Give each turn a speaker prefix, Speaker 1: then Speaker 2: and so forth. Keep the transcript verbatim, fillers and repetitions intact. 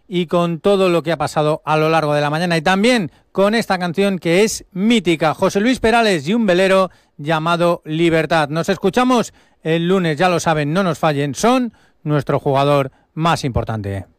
Speaker 1: y con todo lo que ha pasado a lo largo de la mañana, y también con esta canción que es mítica, José Luis Perales y un velero llamado Libertad. Nos escuchamos el lunes, ya lo saben, no nos fallen, son nuestro jugador más importante.